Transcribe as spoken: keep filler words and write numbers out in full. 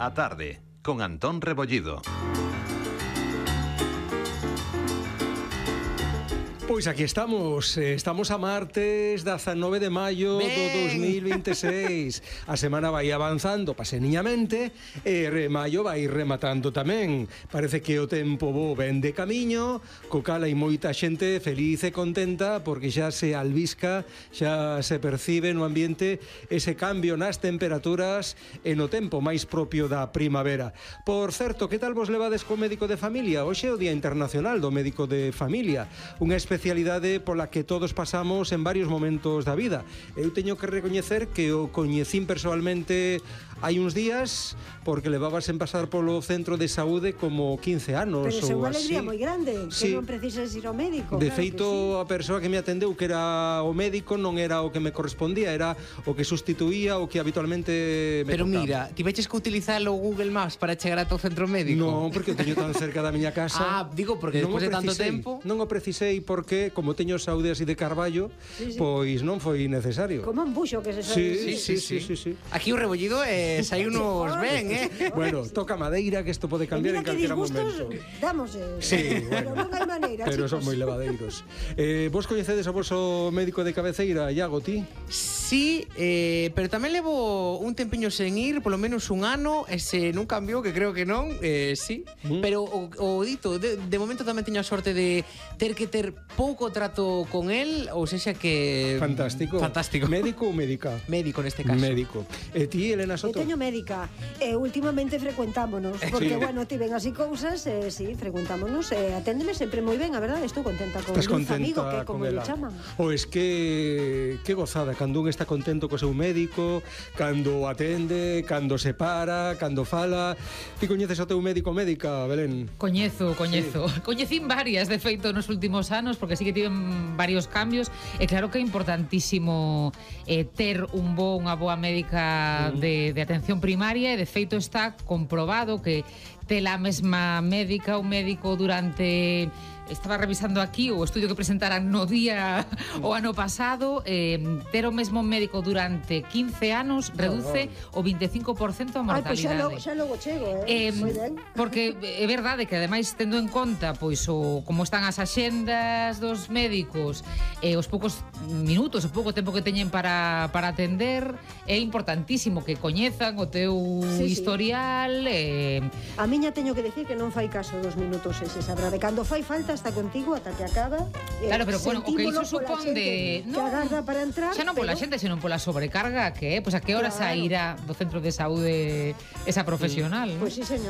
A tarde, con Antón Rebollido. Pois aquí estamos, estamos a martes dezanove de maio do dos mil vinte e seis. A semana vai avanzando paseniñamente e re maio vai rematando tamén. Parece que o tempo bo ven de camiño, co cal hai moita xente feliz e contenta porque xa se albisca, xa se percibe no ambiente ese cambio nas temperaturas e no tempo máis propio da primavera. Por certo, que tal vos levades co médico de familia? Hoxe é o Día Internacional do Médico de Familia, unha especie especialidade pola que todos pasamos en varios momentos da vida. Eu teño que recoñecer que o coñecín persoalmente hai uns días porque levabas en pasar polo centro de saúde como quince anos. Pero é unha alegría así. moi grande, sí. que non precisas ir ao médico. De claro feito, sí. a persoa que me atendeu, que era o médico, non era o que me correspondía, era o que sustituía o que habitualmente me Pero tocaba. mira, ti veches que utilizar o Google Maps para chegar ata o centro médico? Non, porque o teño tan cerca da miña casa. Ah, digo, porque non despois de tanto precisei, tempo... Non o precisei porque, como teño saúde así de Carballo, sí, sí. pois non foi necesario. Como un buxo que se sabe. Sí, sí, sí, sí, sí. Aquí o Rebollido é sai unos ben, eh? Bueno, toca madeira que isto pode cambiar en calquera momento. Damos, eh. Sí, pero bueno. non hai maneira, Pero chicos. son moi levadeiros. Eh, vos coñecedes o vosso médico de cabeceira, Iago, ti? Sí, eh, pero tamén levo un tempiño sen ir, polo menos un ano, e se non cambiou, que creo que non, eh, sí. Mm. Pero o, o dito, de, de momento tamén teño a sorte de ter que ter pouco trato con el, ou sexa que... Fantástico. Fantástico. Médico ou médica? Médico neste caso. Médico. E ti, Elena Eu Soto? teño médica. E últimamente frecuentámonos, porque, Sí. bueno, ti ven así cousas, e, sí, frecuentámonos, e aténdeme sempre moi ben, a verdade, estou contenta con Estás un contenta amigo, que con como lle ela. chaman. O es que que gozada cando un está contento co seu médico, cando atende, cando se para, cando fala. Ti coñeces o teu médico ou médica, Belén? Coñezo, coñezo. Sí. Coñecín varias, de feito, nos últimos anos, porque sí que tiven varios cambios. E claro que é importantísimo eh, ter un bo, unha boa médica mm. de, de atención primaria, e de feito está comprobado que ter a mesma médica ou médico durante... Estaba revisando aquí o estudio que presentaran no día o ano pasado, eh, ter o mesmo médico durante quince anos reduce o vinte e cinco por cento a mortalidade. Ai, pois xa logo chego, eh? eh Moi ben. Porque é verdade que ademais tendo en conta pois o como están as axendas dos médicos e eh, os poucos minutos, o pouco tempo que teñen para, para atender, é importantísimo que coñezan o teu sí, historial. Sí. Eh... A miña teño que decir que non fai caso dos minutos eses, a verdade. Cando fai falta está contigo ata que acaba. Claro, pero bueno, o que iso supón de... Que agarda para entrar. Xa non pola pero... xente, senón pola sobrecarga que é. Pois a que hora Claro. sairá do centro de saúde esa profesional, Pois ¿no? sí, señor.